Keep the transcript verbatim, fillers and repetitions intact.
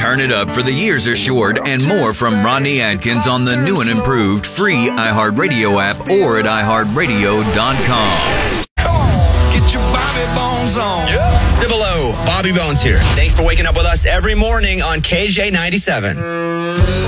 Turn it up for the years are short and more from Rodney Atkins on the new and improved free iHeartRadio app or at i heart radio dot com. Get your Bobby Bones on. Yeah. Cibolo, Bobby Bones here. Thanks for waking up with us every morning on K J ninety-seven.